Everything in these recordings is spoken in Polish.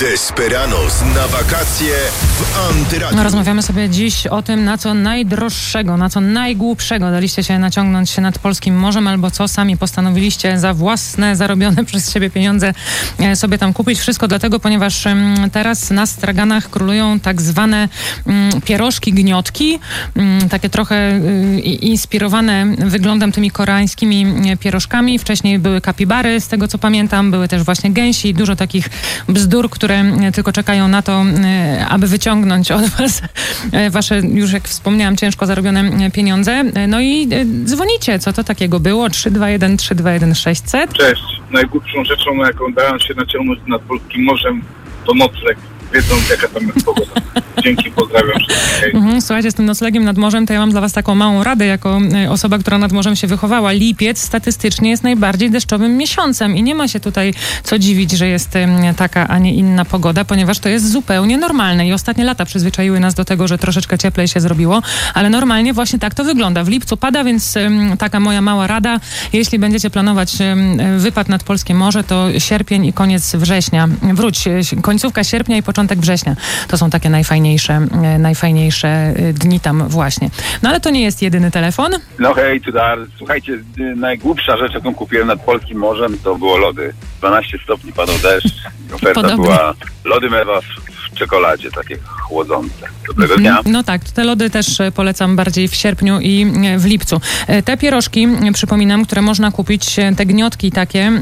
Desperados na wakacje w Antyradiu. Rozmawiamy sobie dziś o tym, na co najdroższego, na co najgłupszego daliście się naciągnąć się nad polskim morzem, albo co sami postanowiliście za własne, zarobione przez siebie pieniądze sobie tam kupić. Wszystko dlatego, ponieważ teraz na straganach królują tak zwane pierożki gniotki, takie trochę inspirowane wyglądem tymi koreańskimi pierożkami. Wcześniej były kapibary, z tego co pamiętam, były też właśnie gęsi, dużo takich bzdur, które tylko czekają na to, aby wyciągnąć od was wasze, już jak wspomniałam, ciężko zarobione pieniądze. No i dzwonicie, co to takiego było? 321 321 600. Cześć. Najgłupszą rzeczą, na jaką dałem się naciągnąć nad polskim morzem, to nocleg, wiedząc jaka tam jest pogoda. Dzięki, pozdrawiam wszystkich. Słuchajcie, z tym noclegiem nad morzem to ja mam dla was taką małą radę, jako osoba, która nad morzem się wychowała. Lipiec statystycznie jest najbardziej deszczowym miesiącem i nie ma się tutaj co dziwić, że jest taka, a nie inna pogoda, ponieważ to jest zupełnie normalne i ostatnie lata przyzwyczaiły nas do tego, że troszeczkę cieplej się zrobiło, ale normalnie właśnie tak to wygląda. W lipcu pada, więc taka moja mała rada, jeśli będziecie planować wypad nad polskie morze, to sierpień i koniec września. Końcówka sierpnia i początek września. To są takie najfajniejsze dni tam właśnie. No ale to nie jest jedyny telefon. No hej, Tudar. Słuchajcie, najgłupsza rzecz, jaką kupiłem nad polskim morzem, to było lody. 12 stopni padał deszcz. Oferta była lody mewa w czekoladzie, takie chłodzące. Dobrego dnia. No tak, te lody też polecam bardziej w sierpniu i w lipcu. Te pierożki, przypominam, które można kupić, te gniotki takie,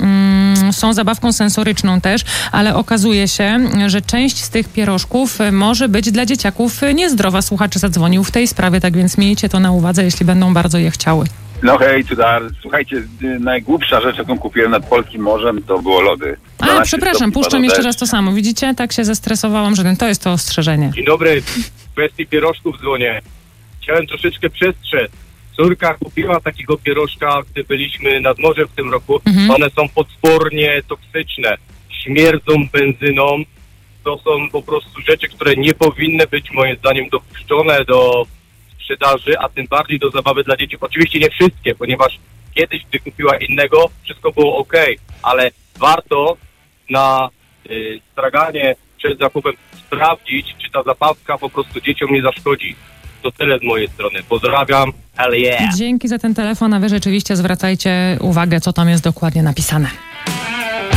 są zabawką sensoryczną też, ale okazuje się, że część z tych pierożków może być dla dzieciaków niezdrowa. Słuchacz zadzwonił w tej sprawie, tak więc miejcie to na uwadze, jeśli będą bardzo je chciały. No hej, Tudar. Słuchajcie, najgłupsza rzecz, jaką kupiłem nad polskim morzem, to było lody. A, przepraszam, puszczam jeszcze raz to samo. Widzicie? Tak się zestresowałam, że to jest to ostrzeżenie. Dzień dobry, w kwestii pierożków dzwonię. Chciałem troszeczkę przestrzec. Córka kupiła takiego pierożka, gdy byliśmy nad morzem w tym roku. One są potwornie toksyczne. Śmierdzą benzyną. To są po prostu rzeczy, które nie powinny być moim zdaniem dopuszczone do sprzedaży, a tym bardziej do zabawy dla dzieci. Oczywiście nie wszystkie, ponieważ kiedyś, gdy kupiła innego, wszystko było ok, ale warto na straganie przed zakupem sprawdzić, czy ta zabawka po prostu dzieciom nie zaszkodzi. To tyle z mojej strony. Pozdrawiam. Hell yeah! Dzięki za ten telefon, a wy rzeczywiście zwracajcie uwagę, co tam jest dokładnie napisane.